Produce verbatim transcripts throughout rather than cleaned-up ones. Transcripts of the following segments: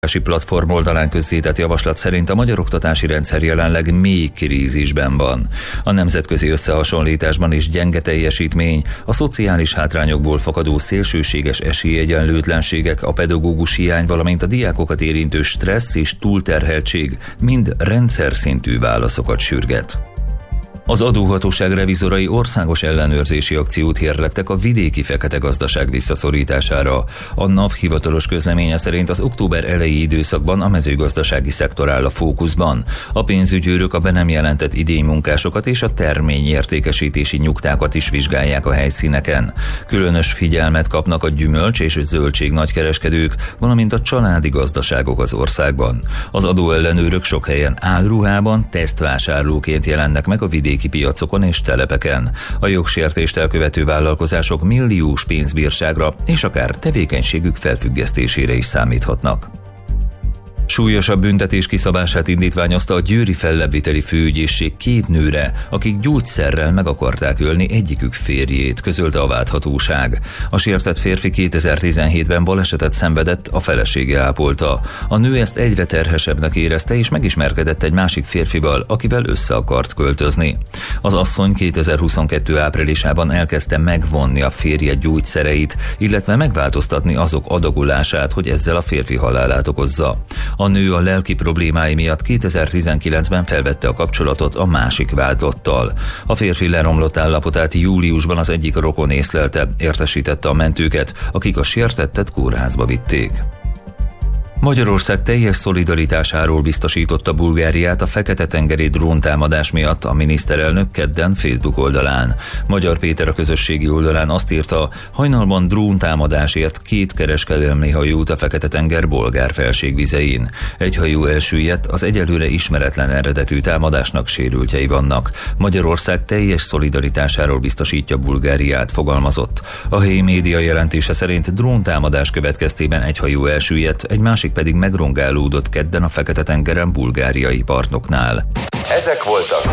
platform oldalán közzétett javaslat szerint a magyar oktatási rendszer jelenleg mély krízisben van. A nemzetközi összehasonlításban is gyenge teljesítmény, a szociális hátrányokból fakadó szélsőséges esélyegyenlőtlenségek, a pedagógus hiány, valamint a diákokat érintő stressz és túlterheltség mind rendszer szintű válaszokat sürget. Az adóhatóság revizorai országos ellenőrzési akciót hirdettek a vidéki fekete gazdaság visszaszorítására. A NAV hivatalos közleménye szerint az október eleji időszakban a mezőgazdasági szektor áll a fókuszban. A pénzügyőrök a be nem jelentett idénymunkásokat és a terményértékesítési nyugtákat is vizsgálják a helyszíneken. Különös figyelmet kapnak a gyümölcs és zöldség nagykereskedők, valamint a családi gazdaságok az országban. Az adóellenőrök sok helyen álruhában tesztvásárlóként jelennek meg a vidéki piacokon és telepeken. A jogsértést elkövető vállalkozások milliós pénzbírságra és akár tevékenységük felfüggesztésére is számíthatnak. Súlyosabb büntetés kiszabását indítványozta a győri fellebbviteli főügyészség két nőre, akik gyógyszerrel meg akarták ölni egyikük férjét, közölte a vádhatóság. A sértett férfi kétezer-tizenhétben balesetet szenvedett, a felesége ápolta. A nő ezt egyre terhesebbnek érezte, és megismerkedett egy másik férfival, akivel össze akart költözni. Az asszony kétezer-huszonkettő áprilisában elkezdte megvonni a férje gyógyszereit, illetve megváltoztatni azok adagolását, hogy ezzel a férfi halálát okozza. A nő a lelki problémái miatt kétezer-tizenkilencben felvette a kapcsolatot a másik vádlottal. A férfi leromlott állapotát júliusban az egyik rokon észlelte, értesítette a mentőket, akik a sértettet kórházba vitték. Magyarország teljes szolidaritásáról biztosította Bulgáriát a Fekete-tengeri dróntámadás miatt a miniszterelnök kedden Facebook oldalán. Magyar Péter a közösségi oldalán azt írta, hajnalban dróntámadásért két kereskedelmi hajó jut a Fekete-tenger bolgár felségvizein. Egy hajó elsüllyedt, az egyelőre ismeretlen eredetű támadásnak sérültjei vannak. Magyarország teljes szolidaritásáról biztosítja Bulgáriát, fogalmazott. A helyi média jelentése szerint dróntámadás következtében egy hajó elsüllyedt, egy másik pedig megrongálódott kedden a Fekete-tengeren bulgáriai partnoknál. Ezek voltak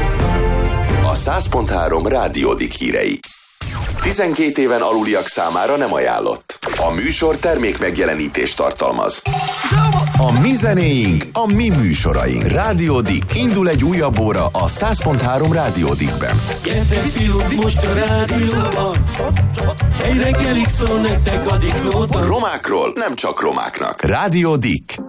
a száz pont három Rádiódik hírei. tizenkét éven aluliak számára nem ajánlott. A műsor termék megjelenítést tartalmaz. A mi zenéink, a mi műsoraink. Rádiódik. Indul egy újabb óra a száz pont három Rádiódikben. Gyertek fiúk, most a rádióban. Egy reggelig szól nektek a diklóban. Romákról nem csak romáknak. Rádiódik.